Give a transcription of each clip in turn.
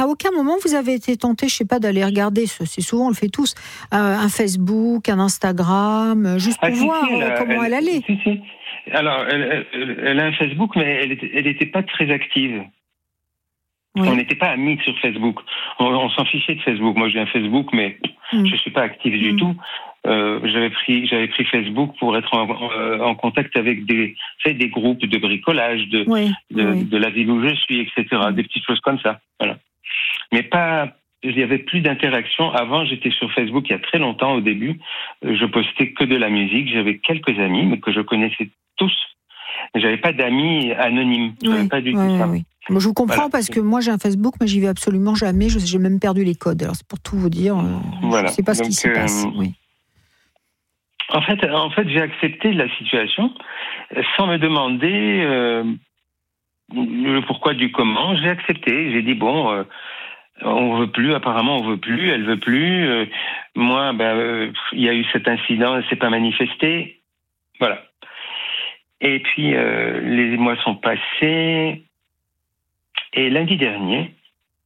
à aucun moment vous avez été tenté, je sais pas, d'aller regarder, c'est souvent on le fait tous, un Facebook, un Instagram, juste pour voir comment elle allait. Si. Alors, elle a un Facebook, mais elle était pas très active. Oui. On n'était pas amis sur Facebook. On s'en fichait de Facebook. Moi, j'ai un Facebook, mais je suis pas active du tout. J'avais pris Facebook pour être en contact avec des groupes de bricolage, de la ville où je suis, etc. Des petites choses comme ça. Voilà. Mais il y avait plus d'interaction. Avant, j'étais sur Facebook il y a très longtemps, au début. Je postais que de la musique. J'avais quelques amis, mais que je connaissais tous. J'avais pas d'amis anonymes. J'avais pas du tout ça. Oui. Moi, je vous comprends parce que moi j'ai un Facebook, mais j'y vais absolument jamais. J'ai même perdu les codes. Alors c'est pour tout vous dire. Je ne sais pas ce qui s'y passe. Oui. En fait, j'ai accepté la situation sans me demander le pourquoi du comment. J'ai accepté. J'ai dit bon, on veut plus. Apparemment, on veut plus. Elle veut plus. Moi, il y a eu cet incident. Elle s'est pas manifestée. Voilà. Et puis les mois sont passés. Et lundi dernier,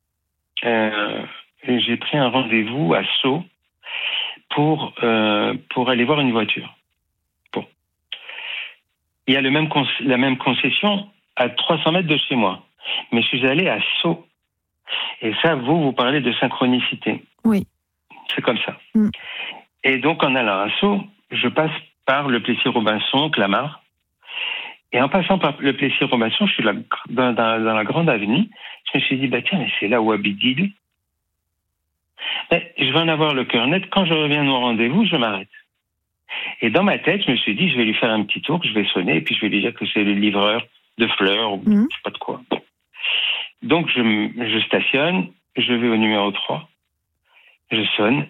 j'ai pris un rendez-vous à Sceaux pour aller voir une voiture. Bon. Il y a la même concession à 300 mètres de chez moi. Mais je suis allé à Sceaux. Et ça, vous parlez de synchronicité. Oui. C'est comme ça. Et donc, en allant à Sceaux, je passe par le Plessis-Robinson, Clamart. Et en passant par le Plessis-Robinson, je suis là, dans la grande avenue. Je me suis dit, tiens, mais c'est là où habite Guy. Je vais en avoir le cœur net. Quand je reviens de mon rendez-vous, je m'arrête. Et dans ma tête, je me suis dit, je vais lui faire un petit tour, je vais sonner, et puis je vais lui dire que c'est le livreur de fleurs, ou je sais pas de quoi. Donc, je stationne, je vais au numéro 3, je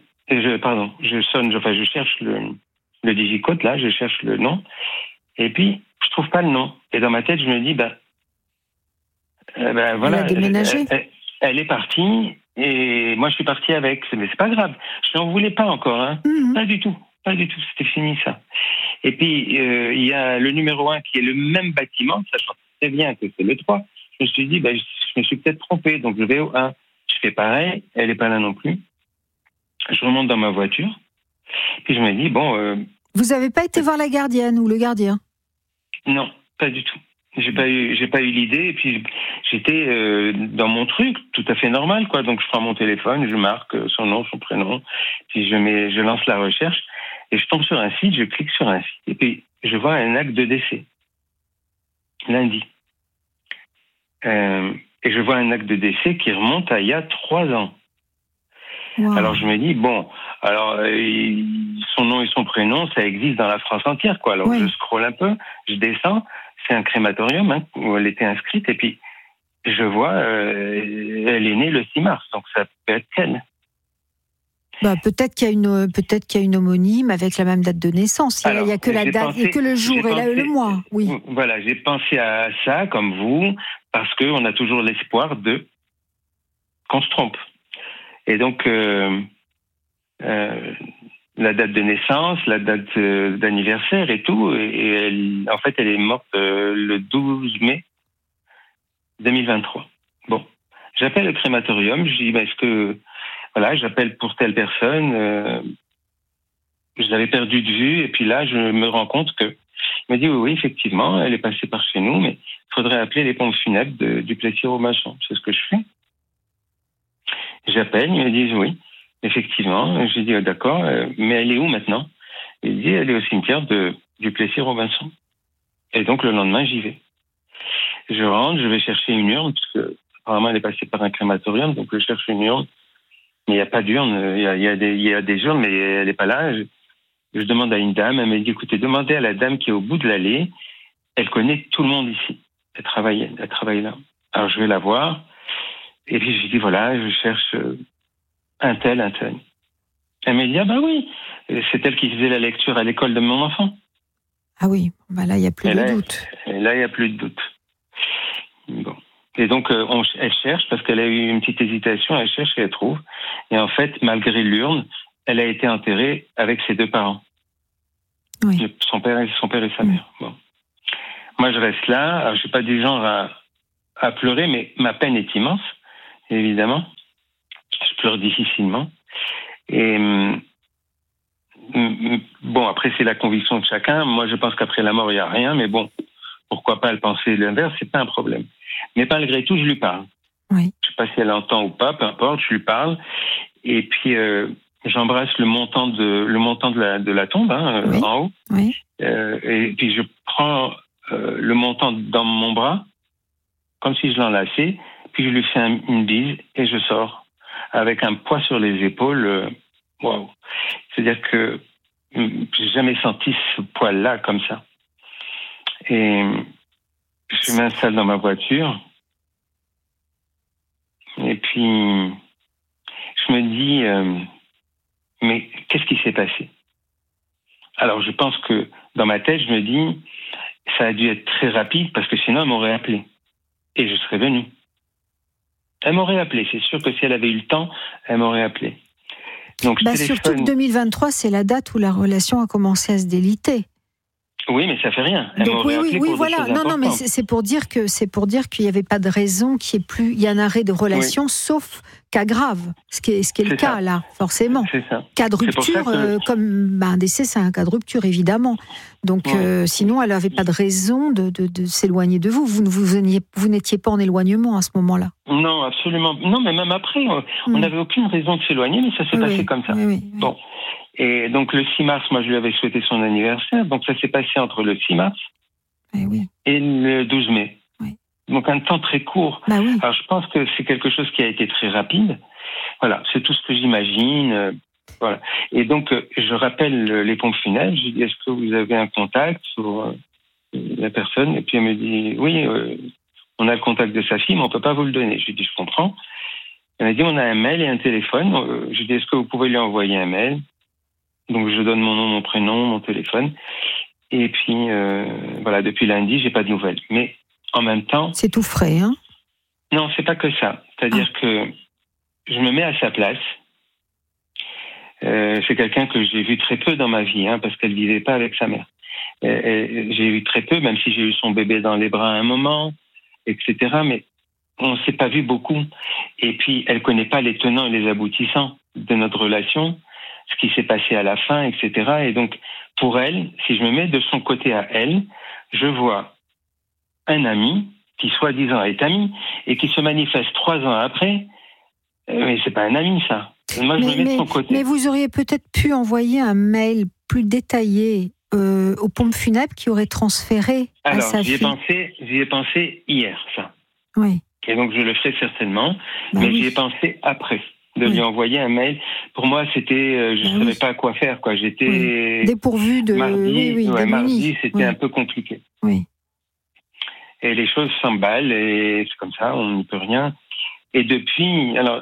cherche le digicode, là, je cherche le nom, et puis, je trouve pas le nom. Et dans ma tête, je me dis, voilà, elle a déménagé. Elle est partie, et moi, je suis parti avec. Mais c'est pas grave. Je n'en voulais pas encore, hein. Pas du tout. C'était fini, ça. Et puis, il y a le numéro 1 qui est le même bâtiment, sachant très bien que c'est le 3. Je me suis dit, je me suis peut-être trompé, donc je vais au 1. Je fais pareil, elle n'est pas là non plus. Je remonte dans ma voiture, puis je me dis, Vous n'avez pas été voir la gardienne ou le gardien ? Non, pas du tout. J'ai pas eu l'idée, et puis j'étais dans mon truc, tout à fait normal, quoi. Donc je prends mon téléphone, je marque son nom, son prénom, puis je lance la recherche, et je tombe sur un site, je clique sur un site, et puis je vois un acte de décès. Lundi. Et je vois un acte de décès qui remonte à il y a 3 ans. Wow. Alors je me dis, son nom et son prénom, ça existe dans la France entière, quoi. Alors je scrolle un peu, je descends, c'est un crématorium où elle était inscrite, et puis je vois, elle est née le 6 mars, donc ça peut être elle. Peut-être qu'il y a une homonyme avec la même date de naissance. Il n'y a que la date, il n'y a que le jour et le mois. Oui. Voilà, j'ai pensé à ça comme vous, parce qu'on a toujours l'espoir qu'on se trompe. Et donc, la date de naissance, la date d'anniversaire et tout, et en fait, elle est morte le 12 mai 2023. Bon, j'appelle le crématorium, je dis, j'appelle pour telle personne, je l'avais perdu de vue, et puis là, je me rends compte que, il m'a dit, oui, effectivement, elle est passée par chez nous, mais il faudrait appeler les pompes funèbres du Plessis-Robinson. C'est ce que je fais. J'appelle, ils me disent oui, effectivement. Je dis d'accord, mais elle est où maintenant? Il dit elle est au cimetière du Plessis-Robinson. Et donc le lendemain, j'y vais. Je rentre, je vais chercher une urne, parce que apparemment elle est passée par un crématorium, donc je cherche une urne. Mais il n'y a pas d'urne, il y a des urnes, mais elle n'est pas là. Je demande à une dame, elle me dit écoutez, demandez à la dame qui est au bout de l'allée, elle connaît tout le monde ici. Elle travaille là. Alors je vais la voir. Et puis, je dis, voilà, je cherche un tel. Elle me dit, oui, c'est elle qui faisait la lecture à l'école de mon enfant. Ah oui, là, il n'y a plus de doute. Là, il n'y a plus de doute. Bon. Et donc, elle cherche, parce qu'elle a eu une petite hésitation, elle cherche et elle trouve. Et en fait, malgré l'urne, elle a été enterrée avec ses 2 parents. Oui. Son père et sa mère. Bon. Moi, je reste là. Alors, je ne suis pas du genre à pleurer, mais ma peine est immense. Évidemment. pleure difficilement. Et bon, après, c'est la conviction de chacun. Moi, je pense qu'après la mort, il n'y a rien. Mais bon, pourquoi pas le penser l'inverse, c'est pas un problème. Mais malgré tout, je lui parle. Oui. Je sais pas si elle entend ou pas, peu importe, je lui parle. Et puis, j'embrasse le montant de la tombe, Oui. en haut. Oui. Et puis, je prends le montant dans mon bras, comme si je l'enlaçais. Puis, je lui fais une bise et je sors avec un poids sur les épaules. Waouh! C'est-à-dire que j'ai jamais senti ce poids-là comme ça. Et je m'installe dans ma voiture. Et puis, je me dis, mais qu'est-ce qui s'est passé? Alors, je pense que dans ma tête, je me dis, ça a dû être très rapide parce que sinon, elle m'aurait appelé. Et je serais venu. Elle m'aurait appelé. C'est sûr que si elle avait eu le temps, elle m'aurait appelé. Donc, surtout que 2023, c'est la date où la relation a commencé à se déliter. Oui, mais ça fait rien. Donc oui, voilà. Non, mais c'est pour dire qu'il n'y avait pas de raison qu'il y ait un arrêt de relation, sauf cas grave, ce qui est le cas là, forcément. C'est ça. Cas de rupture, comme un décès, c'est un cas de rupture évidemment. Donc sinon, elle n'avait pas de raison de s'éloigner de vous. Vous n'étiez pas en éloignement à ce moment-là. Non, absolument. Non, mais même après, on n'avait aucune raison de s'éloigner, mais ça s'est passé comme ça. Oui. Bon. Et donc, le 6 mars, moi, je lui avais souhaité son anniversaire. Donc, ça s'est passé entre le 6 mars et le 12 mai. Oui. Donc, un temps très court. Bah oui. Alors, je pense que c'est quelque chose qui a été très rapide. Voilà, c'est tout ce que j'imagine. Voilà. Et donc, je rappelle les pompes funèbres. Je dis, est-ce que vous avez un contact sur la personne? Et puis, elle me dit, oui, on a le contact de sa fille, mais on ne peut pas vous le donner. Je lui dis, je comprends. Elle m'a dit, on a un mail et un téléphone. Je lui dis, est-ce que vous pouvez lui envoyer un mail? Donc, je donne mon nom, mon prénom, mon téléphone. Et puis, voilà, depuis lundi, j'ai pas de nouvelles. Mais en même temps... C'est tout frais, hein? Non, c'est pas que ça. C'est-à-dire que je me mets à sa place. C'est quelqu'un que j'ai vu très peu dans ma vie, parce qu'elle vivait pas avec sa mère. J'ai vu très peu, même si j'ai eu son bébé dans les bras à un moment, etc. Mais on s'est pas vu beaucoup. Et puis, elle connaît pas les tenants et les aboutissants de notre relation, ce qui s'est passé à la fin, etc. Et donc, pour elle, si je me mets de son côté à elle, je vois un ami qui, soi-disant, est ami et qui se manifeste 3 ans après. Mais c'est pas un ami, ça. Moi, je me mets de son côté. Mais vous auriez peut-être pu envoyer un mail plus détaillé aux pompes funèbres qui aurait transféré à sa fille. J'y ai pensé hier, ça. Oui. Et donc, je le ferai certainement. Mais j'y ai pensé après. De lui envoyer un mail. Pour moi, c'était, je ne savais pas quoi faire, quoi. J'étais dépourvu de mardi, c'était un peu compliqué. Oui. Et les choses s'emballent et c'est comme ça, on n'y peut rien. Et depuis, alors,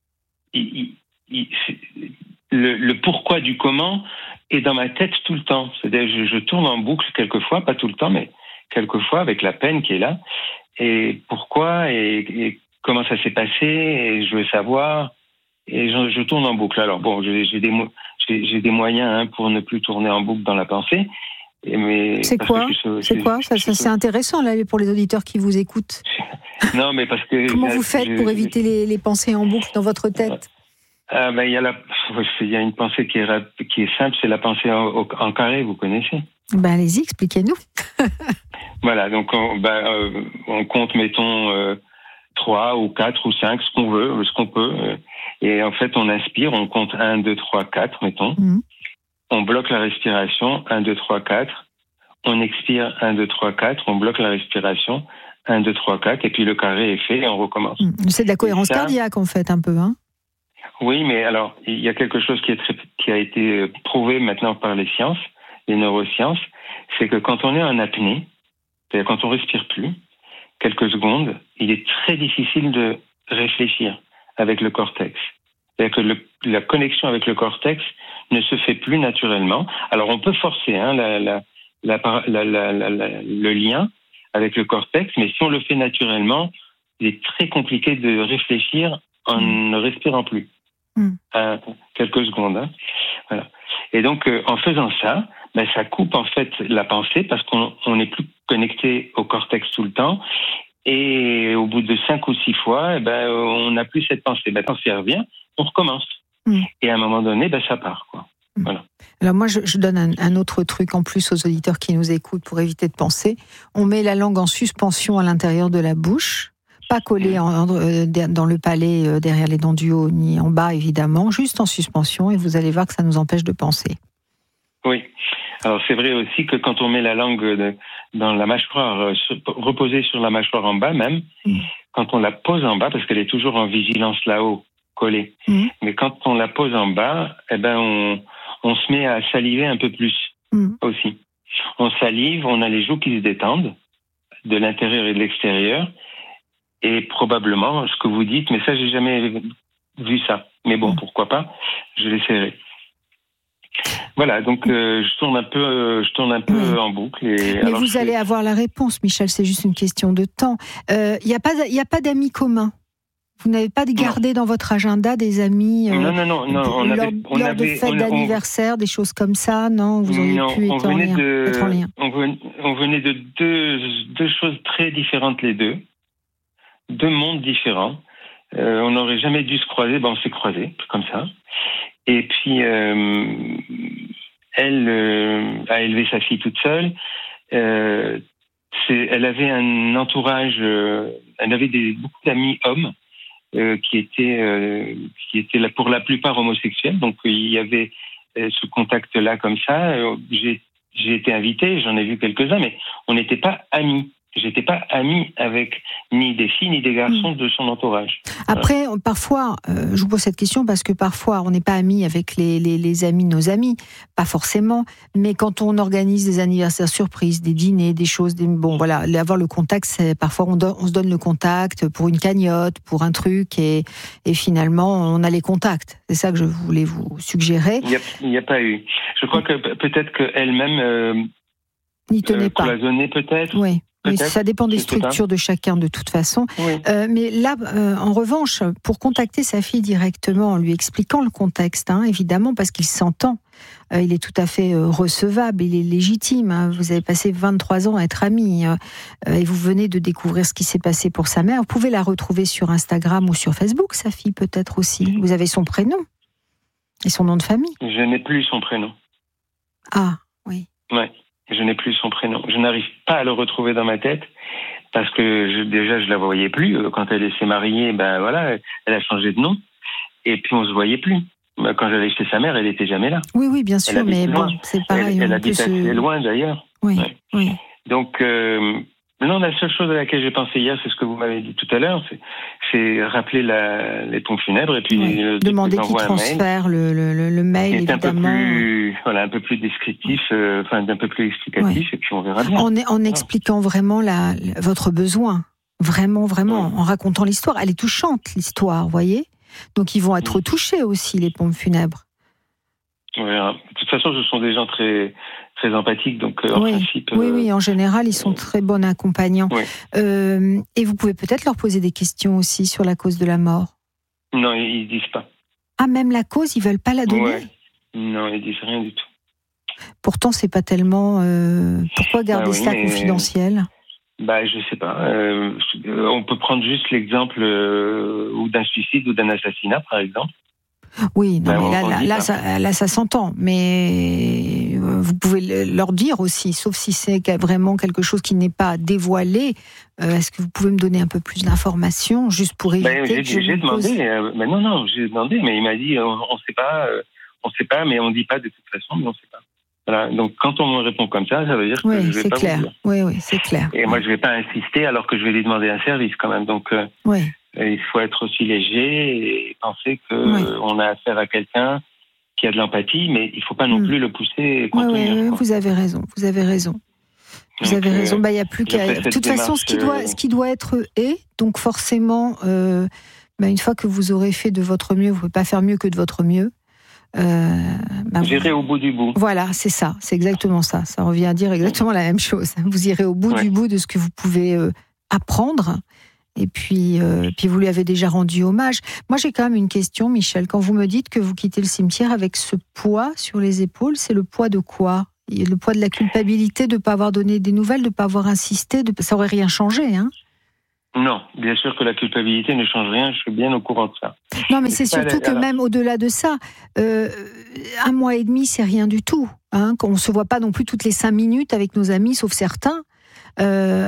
le pourquoi du comment est dans ma tête tout le temps. C'est-à-dire, je tourne en boucle quelquefois, pas tout le temps, mais quelquefois avec la peine qui est là. Et pourquoi et comment ça s'est passé et je veux savoir. Et je tourne en boucle. Alors bon, j'ai des moyens pour ne plus tourner en boucle dans la pensée. C'est quoi ça, c'est intéressant là pour les auditeurs qui vous écoutent. Non, mais parce que comment vous faites pour éviter les pensées en boucle dans votre tête? Il y a une pensée qui est simple, c'est la pensée en carré. Vous connaissez? Allez-y, expliquez-nous. Voilà, donc on compte, mettons. 3 ou 4 ou 5, ce qu'on peut. Et en fait, on inspire, on compte 1, 2, 3, 4, mettons. On bloque la respiration, 1, 2, 3, 4. On expire, 1, 2, 3, 4. On bloque la respiration, 1, 2, 3, 4. Et puis le carré est fait et on recommence. C'est de la cohérence cardiaque, en fait, un peu, Oui, mais alors, il y a quelque chose qui a été prouvé maintenant par les sciences, les neurosciences, c'est que quand on est en apnée, c'est-à-dire quand on respire plus, quelques secondes, il est très difficile de réfléchir avec le cortex. C'est-à-dire que la connexion avec le cortex ne se fait plus naturellement. Alors on peut forcer le lien avec le cortex, mais si on le fait naturellement, il est très compliqué de réfléchir en ne respirant plus. Quelques secondes. Voilà. Et donc en faisant ça, ça coupe en fait la pensée parce qu'on n'est plus connecté au cortex tout le temps. Et au bout de 5 ou 6 fois, on n'a plus cette pensée. Quand ça revient, on recommence. Et à un moment donné, ça part, quoi. Voilà. Alors moi, je donne un autre truc en plus aux auditeurs qui nous écoutent pour éviter de penser. On met la langue en suspension à l'intérieur de la bouche, pas collée dans le palais derrière les dents du haut, ni en bas évidemment, juste en suspension, et vous allez voir que ça nous empêche de penser. Oui. Alors c'est vrai aussi que quand on met la langue dans la mâchoire, reposée sur la mâchoire en bas même, quand on la pose en bas, parce qu'elle est toujours en vigilance là-haut, collée, mais quand on la pose en bas, on se met à saliver un peu plus aussi. On salive, on a les joues qui se détendent, de l'intérieur et de l'extérieur, et probablement ce que vous dites, mais ça j'ai jamais vu ça. Mais bon, pourquoi pas, je l'essaierai. Voilà, donc je tourne un peu en boucle. Mais vous allez avoir la réponse, Michel, c'est juste une question de temps. Il n'y a pas d'amis communs. Vous n'avez pas gardé dans votre agenda des amis Non. Lors de fêtes d'anniversaire, des choses comme ça, non? Vous auriez pu être en lien. On venait de deux choses très différentes les deux. Deux mondes différents. On n'aurait jamais dû se croiser, on s'est croisés, comme ça. Et puis, elle a élevé sa fille toute seule. Elle avait un entourage, elle avait beaucoup d'amis hommes qui étaient là pour la plupart homosexuels. Donc, il y avait ce contact-là comme ça. J'ai été invité, j'en ai vu quelques-uns, mais on n'était pas amis. J'étais pas amie avec ni des filles ni des garçons de son entourage. Après, parfois, je vous pose cette question parce que parfois on n'est pas amis avec les amis de nos amis, pas forcément, mais quand on organise des anniversaires surprises, des dîners, des choses, avoir le contact, c'est parfois on se donne le contact pour une cagnotte, pour un truc, et finalement on a les contacts. C'est ça que je voulais vous suggérer. Il n'y a pas eu. Je crois que peut-être qu'elle-même n'y tenait pas. Cloisonnée peut-être. Oui. Oui, ça dépend des structures de chacun de toute façon. Oui. Mais là, en revanche, pour contacter sa fille directement en lui expliquant le contexte, évidemment, parce qu'il s'entend, il est tout à fait recevable, il est légitime. Vous avez passé 23 ans à être amis et vous venez de découvrir ce qui s'est passé pour sa mère. Vous pouvez la retrouver sur Instagram ou sur Facebook, sa fille peut-être aussi. Vous avez son prénom et son nom de famille. Je n'ai plus son prénom. Ah, oui. Ouais. Je n'ai plus son prénom. Je n'arrive pas à le retrouver dans ma tête parce que je la voyais plus. Quand elle s'est mariée, elle a changé de nom et puis on se voyait plus. Quand j'allais chez sa mère, elle était jamais là. Oui, bien sûr, mais bon, c'est pareil. Elle habite assez loin d'ailleurs. Oui, ouais. Oui. Donc, non, la seule chose à laquelle j'ai pensé hier, c'est ce que vous m'avez dit tout à l'heure, c'est rappeler les pompes funèbres et puis demander qu'ils transfèrent le mail, évidemment. Un peu plus descriptif, un peu plus explicatif, et puis on verra bien. En expliquant vraiment votre besoin, vraiment, en racontant l'histoire. Elle est touchante, l'histoire, vous voyez. Donc ils vont être touchés aussi, les pompes funèbres. On verra. De toute façon, ce sont des gens très très empathiques, donc en principe. Oui, en général, ils sont très bons accompagnants. Oui. Et vous pouvez peut-être leur poser des questions aussi sur la cause de la mort. Non, ils disent pas. Ah, même la cause, ils veulent pas la donner. Ouais. Non, ils disent rien du tout. Pourtant, c'est pas tellement. Pourquoi garder ça confidentiel ? Je sais pas. On peut prendre juste l'exemple ou d'un suicide ou d'un assassinat, par exemple. Oui, non, mais là, ça s'entend. Mais vous pouvez leur dire aussi, sauf si c'est vraiment quelque chose qui n'est pas dévoilé. Est-ce que vous pouvez me donner un peu plus d'informations, juste pour éviter j'ai demandé. J'ai demandé, mais il m'a dit on sait pas, mais on dit pas de toute façon, mais on sait pas. Voilà. Donc quand on me répond comme ça veut dire que je vais pas vous dire. Oui, c'est clair. Et moi, je vais pas insister alors que je vais lui demander un service quand même. Donc. Il faut être aussi léger et penser qu'on a affaire à quelqu'un qui a de l'empathie, mais il ne faut pas non plus le pousser et contenir. Vous avez raison. Vous avez raison. Il n'y a plus qu'à. De toute façon, ce qui doit être est, donc forcément, une fois que vous aurez fait de votre mieux, vous ne pouvez pas faire mieux que de votre mieux. J'irai au bout du bout. Voilà, c'est ça, c'est exactement ça. Ça revient à dire exactement la même chose. Vous irez au bout du bout de ce que vous pouvez apprendre. Et puis vous lui avez déjà rendu hommage. Moi, j'ai quand même une question, Michel. Quand vous me dites que vous quittez le cimetière avec ce poids sur les épaules, c'est le poids de quoi ? Le poids de la culpabilité de ne pas avoir donné des nouvelles, de ne pas avoir insisté, ça n'aurait rien changé, hein ? Non, bien sûr que la culpabilité ne change rien, je suis bien au courant de ça. Non, mais c'est surtout que même au-delà de ça, 1 mois et demi, c'est rien du tout. On ne se voit pas non plus toutes les 5 minutes avec nos amis, sauf certains. Vous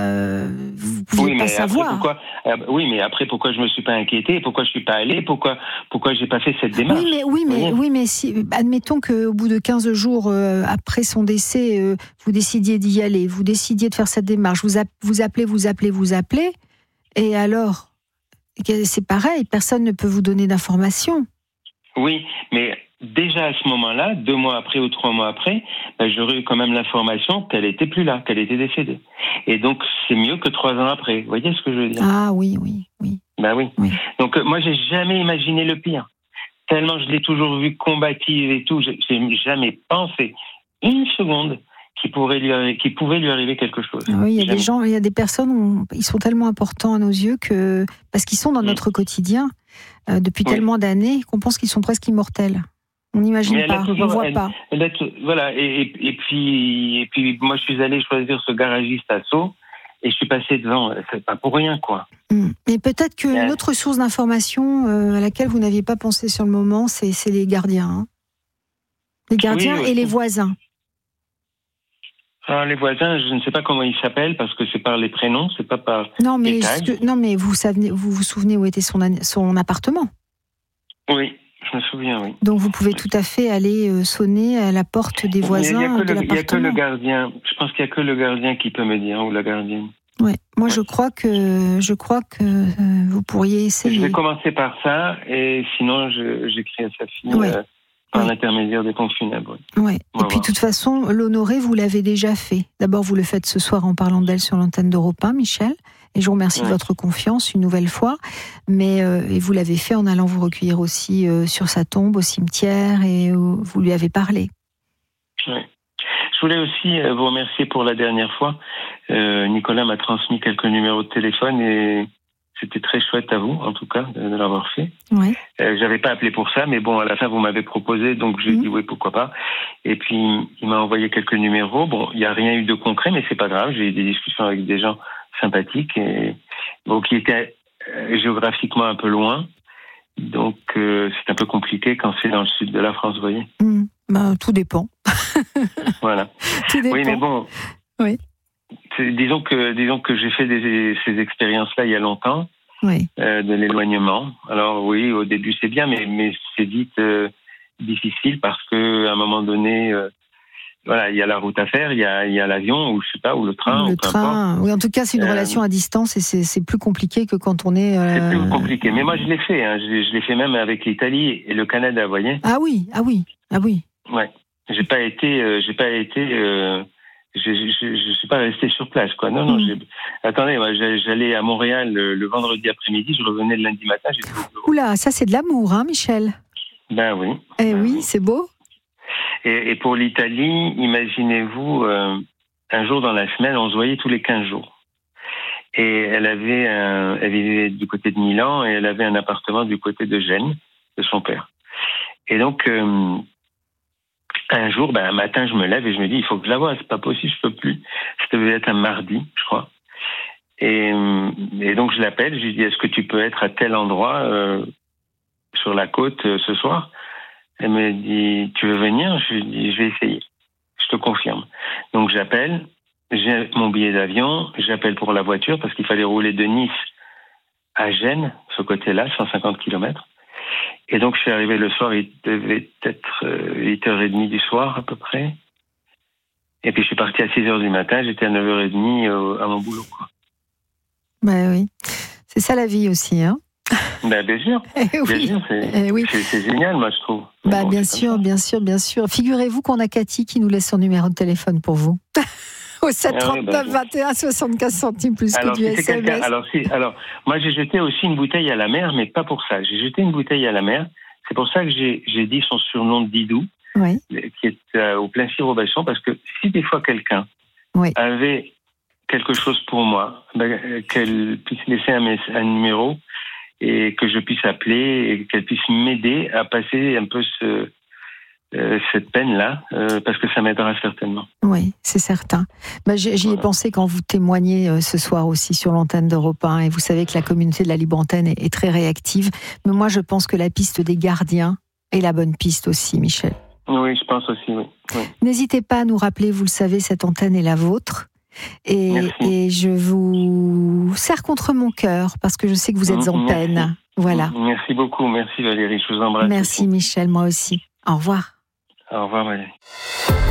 ne pouviez pas savoir. Oui, mais après, pourquoi je ne me suis pas inquiétée? Pourquoi je ne suis pas allée? Pourquoi je n'ai pas fait cette démarche? Oui, mais si, admettons qu'au bout de 15 jours après son décès, vous décidiez d'y aller, vous décidiez de faire cette démarche, vous appelez, et alors, c'est pareil, personne ne peut vous donner d'informations. Oui, mais déjà à ce moment-là, 2 mois après ou 3 mois après, j'aurais eu quand même l'information qu'elle était plus là, qu'elle était décédée. Et donc, c'est mieux que 3 ans après. Vous voyez ce que je veux dire? Ah oui. Ben oui. Donc, moi, j'ai jamais imaginé le pire. Tellement je l'ai toujours vue combative et tout, j'ai jamais pensé une seconde qu'il pouvait lui arriver quelque chose. Oui, il y a des personnes, ils sont tellement importants à nos yeux parce qu'ils sont dans notre quotidien depuis tellement d'années qu'on pense qu'ils sont presque immortels. On n'imagine pas, on ne voit pas. Voilà, et puis moi je suis allé choisir ce garagiste à Sceaux et je suis passé devant, c'est pas pour rien quoi. Mais peut-être qu'une autre source d'information à laquelle vous n'aviez pas pensé sur le moment, c'est les gardiens. Hein. Les gardiens et les voisins. Alors, les voisins, je ne sais pas comment ils s'appellent parce que c'est par les prénoms, c'est pas par les tags. Non, mais vous vous souvenez où était son appartement? Oui, je me souviens, oui. Donc vous pouvez tout à fait aller sonner à la porte des voisins de l'appartement. Il n'y a que le gardien. Je pense qu'il n'y a que le gardien qui peut me dire, ou la gardienne. Ouais. Moi, je crois que vous pourriez essayer. Je vais commencer par ça, et sinon j'écris à sa fille. Par l'intermédiaire des pompes funèbres. Ouais. Et puis, de toute façon, l'honorer, vous l'avez déjà fait. D'abord, vous le faites ce soir en parlant d'elle sur l'antenne d'Europe 1, Michel. Et je vous remercie de votre confiance une nouvelle fois. Mais et vous l'avez fait en allant vous recueillir aussi sur sa tombe, au cimetière, et vous lui avez parlé. Oui. Je voulais aussi vous remercier pour la dernière fois. Nicolas m'a transmis quelques numéros de téléphone et c'était très chouette à vous, en tout cas, de l'avoir fait. Ouais. J'avais pas appelé pour ça, mais bon, à la fin, vous m'avez proposé, donc j'ai dit oui, pourquoi pas. Et puis, il m'a envoyé quelques numéros. Bon, il n'y a rien eu de concret, mais c'est pas grave. J'ai eu des discussions avec des gens sympathiques et qui étaient géographiquement un peu loin. Donc, c'est un peu compliqué quand c'est dans le sud de la France, vous voyez. Tout dépend. Voilà. Tout dépend. Oui, mais bon. Oui. Disons que j'ai fait ces expériences-là il y a longtemps, de l'éloignement. Alors oui, au début c'est bien, mais c'est vite difficile parce que à un moment donné, il y a la route à faire, il y a l'avion ou je sais pas, ou le train. Le train, oui, en tout cas c'est une relation à distance et c'est plus compliqué que quand on est. C'est plus compliqué, mais moi je l'ai fait, je l'ai fait même avec l'Italie et le Canada, vous voyez. Ah oui. Ouais, j'ai pas été. Je suis pas resté sur place, quoi. Non. Attendez, moi, j'allais à Montréal le vendredi après-midi, je revenais le lundi matin. Oula, ça c'est de l'amour, hein, Michel? Ben oui. Oui, c'est beau. Et pour l'Italie, imaginez-vous, un jour dans la semaine, on se voyait tous les 15 jours. Et elle vivait du côté de Milan et elle avait un appartement du côté de Gênes, de son père. Et donc, un jour, un matin, je me lève et je me dis, il faut que je la voie, c'est pas possible, je peux plus. Ça devait être un mardi, je crois. Et donc, je l'appelle, je lui dis, est-ce que tu peux être à tel endroit, sur la côte, ce soir? Elle me dit, tu veux venir? Je lui dis, je vais essayer. Je te confirme. Donc, j'appelle, j'ai mon billet d'avion, j'appelle pour la voiture parce qu'il fallait rouler de Nice à Gênes, ce côté-là, 150 km. Et donc, je suis arrivé le soir, il devait être 8h30 du soir, à peu près. Et puis, je suis parti à 6h du matin, j'étais à 9h30 à mon boulot, quoi. Oui. C'est ça la vie aussi, hein? Bien sûr. C'est génial, moi, je trouve. Bien sûr. Figurez-vous qu'on a Cathy qui nous laisse son numéro de téléphone pour vous. Au 739 21 75 centimes plus que du SMS. Alors, moi, j'ai jeté aussi une bouteille à la mer, mais pas pour ça. J'ai jeté une bouteille à la mer. C'est pour ça que j'ai dit son surnom de Didou, qui est au Plessis-Robinson, parce que si des fois quelqu'un avait quelque chose pour moi, qu'elle puisse laisser un numéro et que je puisse appeler et qu'elle puisse m'aider à passer un peu cette peine-là, parce que ça m'aidera certainement. Oui, c'est certain. J'y ai pensé quand vous témoignez ce soir aussi sur l'antenne d'Europe 1, et vous savez que la communauté de la Libre Antenne est très réactive. Mais moi, je pense que la piste des gardiens est la bonne piste aussi, Michel. Oui, je pense aussi, oui. N'hésitez pas à nous rappeler, vous le savez, cette antenne est la vôtre. Et je vous serre contre mon cœur, parce que je sais que vous êtes en peine. Voilà. Merci beaucoup, merci Valérie, je vous embrasse. Merci aussi. Michel, moi aussi. Au revoir. Au revoir Valérie.